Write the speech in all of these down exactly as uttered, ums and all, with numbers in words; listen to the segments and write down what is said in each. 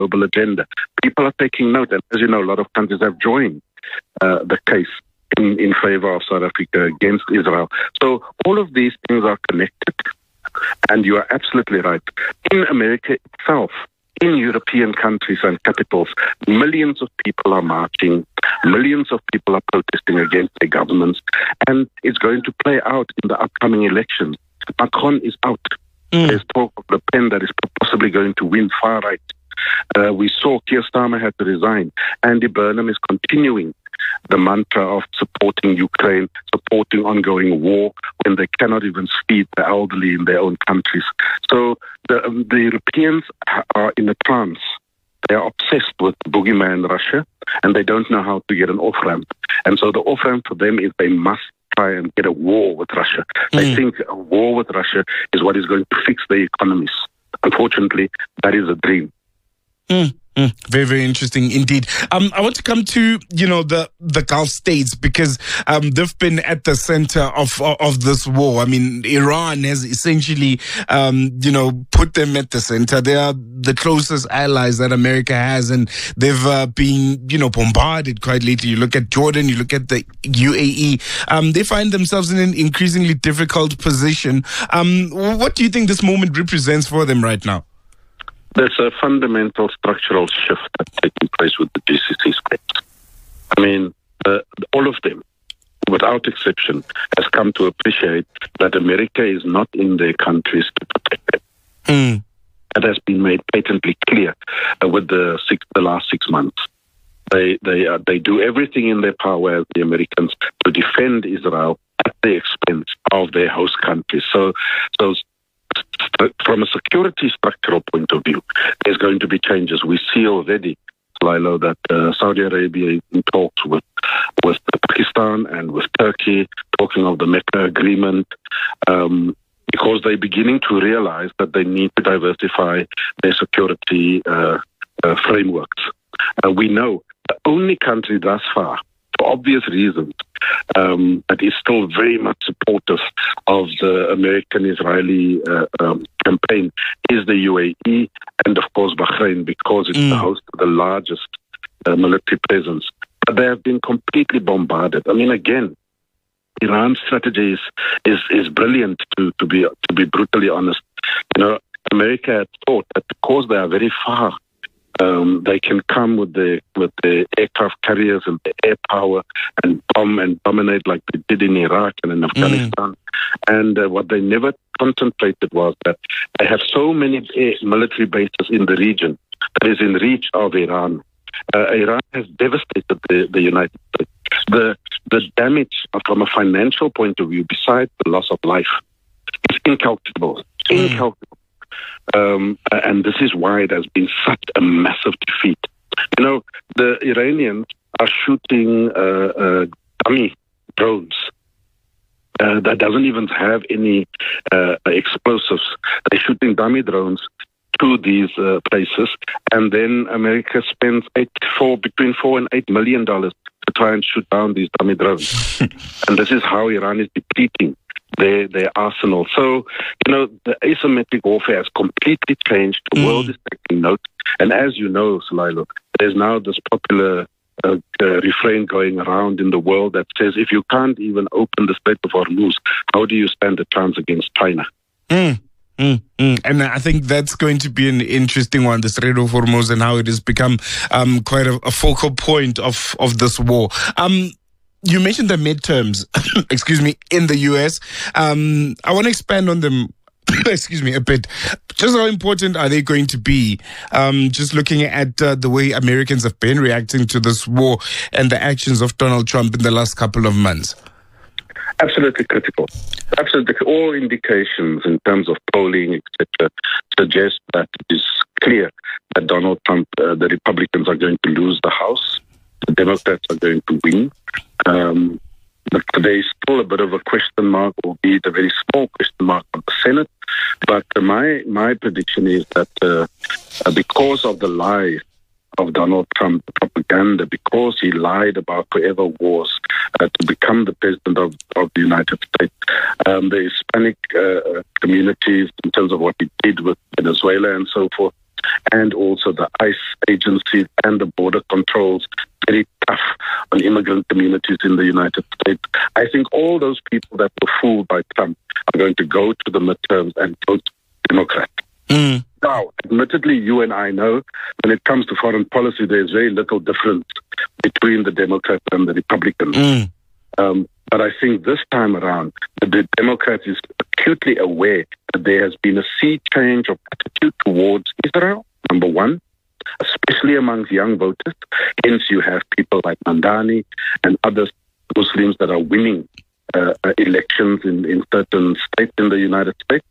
global agenda. People are taking note, and as you know, a lot of countries have joined uh, the case in, in favor of South Africa against Israel. So all of these things are connected, and you are absolutely right. In America itself, in European countries and capitals, millions of people are marching, millions of people are protesting against their governments, and it's going to play out in the upcoming elections. Macron is out. Mm. There's talk of Le Pen that is possibly going to win far right. Uh, we saw Keir Starmer had to resign. Andy Burnham is continuing the mantra of supporting Ukraine, supporting ongoing war when they cannot even feed the elderly in their own countries. So the, um, the Europeans are in a trance. They are obsessed with the boogeyman Russia, and they don't know how to get an off-ramp. And so the off-ramp for them is they must try and get a war with Russia. Mm. They think a war with Russia is what is going to fix their economies. Unfortunately, that is a dream. Mm. Mm, very, very interesting indeed. Um, I want to come to, you know, the, the Gulf states, because um, they've been at the center of, of, of this war. I mean, Iran has essentially, um, you know, put them at the center. They are the closest allies that America has, and they've uh, been, you know, bombarded quite lately. You look at Jordan, you look at the U A E. Um, they find themselves in an increasingly difficult position. Um, what do you think this moment represents for them right now? There's a fundamental structural shift that's taking place with the G C C states. I mean, uh, all of them, without exception, has come to appreciate that America is not in their countries to protect them. Mm. That has been made patently clear uh, with the six, the last six months. They they uh, they do everything in their power, as the Americans, to defend Israel at the expense of their host countries. So, so. From a security structural point of view, there's going to be changes. We see already, Lilo, that uh, Saudi Arabia is in talks with, with Pakistan and with Turkey, talking of the Mecca agreement, um, because they're beginning to realize that they need to diversify their security uh, uh, frameworks. Uh, we know the only country thus far, for obvious reasons, Um, that is still very much supportive of the American-Israeli uh, um, campaign is the U A E and, of course, Bahrain, because it's mm. the host of the largest uh, military presence. But they have been completely bombarded. I mean, again, Iran's strategy is is, is brilliant, to, to be to be brutally honest. You know, America had thought that because they are very far, Um, they can come with the with the aircraft carriers and the air power and bomb and dominate like they did in Iraq and in Afghanistan. Mm. And uh, what they never contemplated was that they have so many air military bases in the region that is in reach of Iran. Uh, Iran has devastated the, the United States. The the damage from a financial point of view, besides the loss of life, is incalculable. Mm. Incalculable. Um, and this is why it has been such a massive defeat. You know, the Iranians are shooting uh, uh, dummy drones uh, that doesn't even have any uh, explosives. They're shooting dummy drones to these uh, places, and then America spends eight, four, between four and eight million dollars to try and shoot down these dummy drones. And this is how Iran is depleting Their, their arsenal. So, you know, the asymmetric warfare has completely changed. The mm. world is taking note. And as you know, Sulailo, there's now this popular uh, uh, refrain going around in the world that says, if you can't even open the Strait of Hormuz, how do you stand a chance against China? Mm. Mm, mm. And I think that's going to be an interesting one, the Strait of Hormuz, and how it has become um, quite a, a focal point of, of this war. Um, You mentioned the midterms, excuse me, in the U S. Um, I want to expand on them, excuse me, a bit. Just how important are they going to be? Um, just looking at uh, the way Americans have been reacting to this war and the actions of Donald Trump in the last couple of months. Absolutely critical. Absolutely. All indications in terms of polling, et cetera, suggest that it is clear that Donald Trump, uh, the Republicans are going to lose the House. The Democrats are going to win. Um, but there is still a bit of a question mark, albeit a very small question mark, on the Senate. But uh, my my prediction is that uh, because of the lie of Donald Trump, the propaganda, because he lied about forever wars uh, to become the president of, of the United States, um, the Hispanic uh, communities, in terms of what he did with Venezuela and so forth, and also the ICE agencies and the border controls very tough on immigrant communities in the United States. I think all those people that were fooled by Trump are going to go to the midterms and vote Democrat. Mm. Now, admittedly, you and I know when it comes to foreign policy, there's very little difference between the Democrats and the Republicans. Mm. Um, but I think this time around, the, the Democrats is acutely aware that there has been a sea change of attitude towards Israel, number one, especially amongst young voters. Hence, you have people like Mandani and other Muslims that are winning uh, elections in, in certain states in the United States.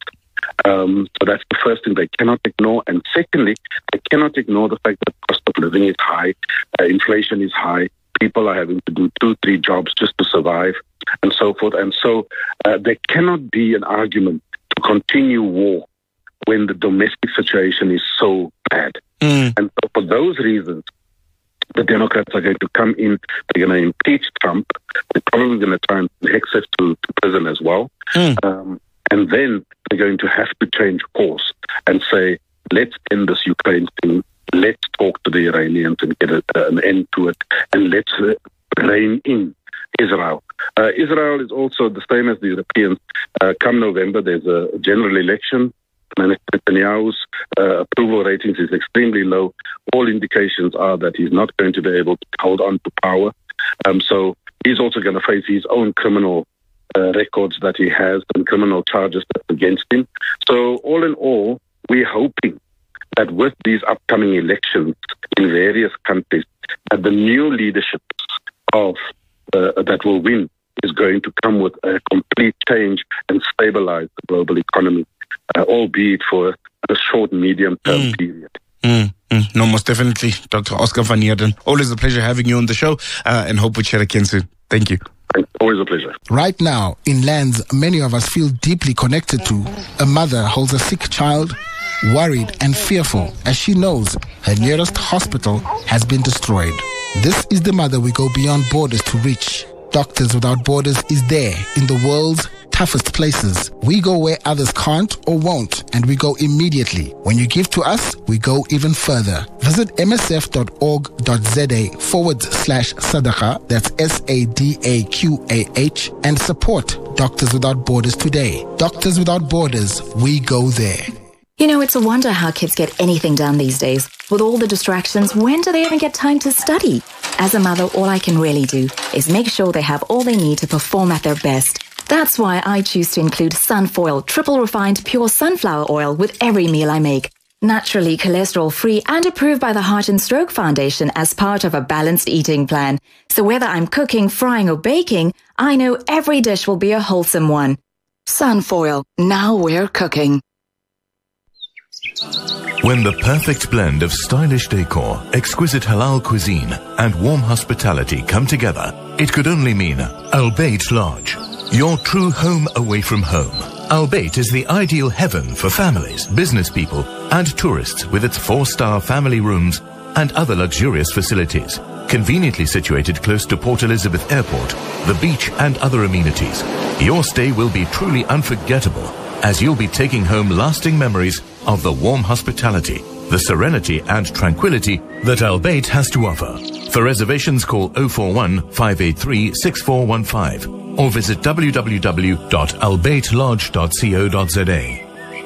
Um, so that's the first thing they cannot ignore. And secondly, they cannot ignore the fact that cost of living is high, uh, inflation is high, people are having to do two, three jobs just to survive, and so forth. And so uh, there cannot be an argument to continue war when the domestic situation is so bad. Mm. And so for those reasons, the Democrats are going to come in, they're going to impeach Trump, they're probably going to try and hex it to, to prison as well. Mm. Um, and then they're going to have to change course and say, let's end this Ukraine thing, let's talk to the Iranians and get a, an end to it, and let's uh, rein in Israel. Uh, Israel is also the same as the Europeans. Uh, come November, there's a general election. Netanyahu's uh, approval ratings is extremely low. All indications are that he's not going to be able to hold on to power. Um, so he's also going to face his own criminal uh, records that he has and criminal charges that's against him. So all in all, we're hoping that with these upcoming elections in various countries, that the new leadership of uh, that will win is going to come with a complete change and stabilize the global economy. Uh, albeit for a short, medium-term mm. period. Mm. Mm. No, most definitely, Doctor Oscar van Heerden. Always a pleasure having you on the show, uh, and hope we chat again soon. Thank you. Always a pleasure. Right now, in lands many of us feel deeply connected to, a mother holds a sick child, worried and fearful as she knows her nearest hospital has been destroyed. This is the mother we go beyond borders to reach. Doctors Without Borders is there in the world's toughest places. We go where others can't or won't, and we go immediately. When you give to us, we go even further. Visit msf.org.za forward slash Sadaqah, that's S A D A Q A H, and support Doctors Without Borders today. Doctors Without Borders, we go there. You know, it's a wonder how kids get anything done these days. With all the distractions, when do they even get time to study? As a mother, all I can really do is make sure they have all they need to perform at their best. That's why I choose to include Sunfoil, triple refined pure sunflower oil with every meal I make. Naturally cholesterol-free and approved by the Heart and Stroke Foundation as part of a balanced eating plan. So whether I'm cooking, frying or baking, I know every dish will be a wholesome one. Sunfoil, now we're cooking. When the perfect blend of stylish decor, exquisite halal cuisine, and warm hospitality come together, it could only mean Al Bayt Lodge, your true home away from home. Al Bayt is the ideal heaven for families, business people, and tourists with its four-star family rooms and other luxurious facilities. Conveniently situated close to Port Elizabeth Airport, the beach, and other amenities, your stay will be truly unforgettable, as you'll be taking home lasting memories of the warm hospitality, the serenity and tranquility that Al Bayt has to offer. For reservations, call oh four one, five eight three, six four one five or visit w w w dot al bayt lodge dot co dot z a.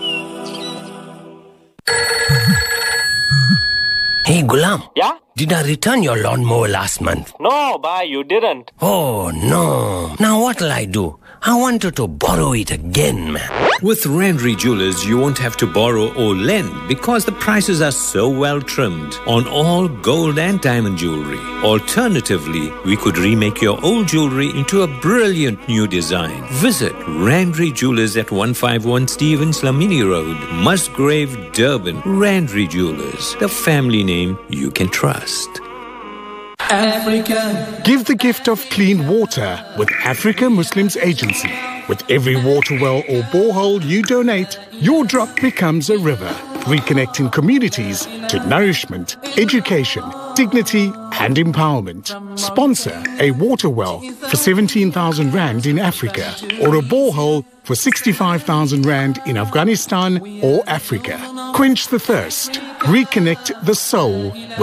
Hey, Gulam. Yeah? Did I return your lawnmower last month? No, bhai, you didn't. Oh, no. Now what'll I do? I wanted to borrow it again, man. With Randry Jewelers, you won't have to borrow or lend because the prices are so well trimmed on all gold and diamond jewelry. Alternatively, we could remake your old jewelry into a brilliant new design. Visit Randry Jewelers at one fifty-one Stevens Lamini Road, Musgrave, Durban. Randry Jewelers, the family name you can trust. Africa. Give the gift of clean water with Africa Muslims Agency. With every water well or borehole you donate, your drop becomes a river, reconnecting communities to nourishment, education, dignity and empowerment. Sponsor a water well for seventeen thousand rand in Africa or a borehole for sixty-five thousand rand in Afghanistan or Africa. Quench the thirst. Reconnect the soul